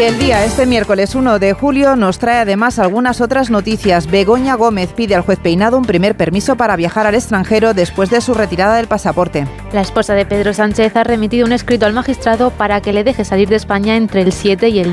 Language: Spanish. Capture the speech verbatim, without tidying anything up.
El día, este miércoles uno de julio, nos trae además algunas otras noticias. Begoña Gómez pide al juez Peinado un primer permiso para viajar al extranjero después de su retirada del pasaporte. La esposa de Pedro Sánchez ha remitido un escrito al magistrado para que le deje salir de España entre el siete y el